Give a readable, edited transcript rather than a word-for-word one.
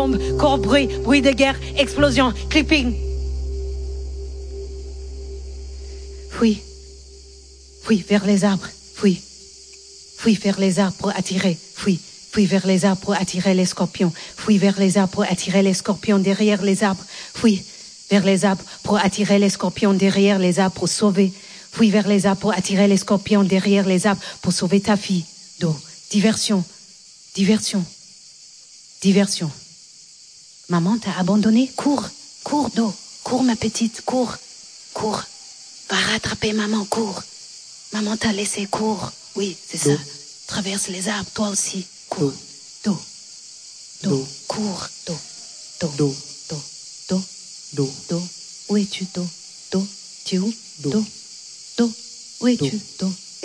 bombe, corps, bruit de guerre, explosion, clipping. Fuis vers les arbres, fuis vers les arbres pour attirer, fuis vers les arbres pour attirer les scorpions, fuis vers les arbres pour attirer les scorpions derrière les arbres, fuis vers les arbres pour attirer les scorpions derrière les arbres pour sauver, fuis vers les arbres pour attirer les scorpions derrière les arbres pour sauver ta fille. Do, diversion. Maman t'a abandonné, cours, Do, cours ma petite, cours. Va rattraper maman, cours. Maman t'a laissé, cours. Oui, c'est ça. Traverse les arbres, toi aussi. Cours. Do. Cours. Do. Où es-tu, Do? Tu es où? Do. Où es-tu, Do?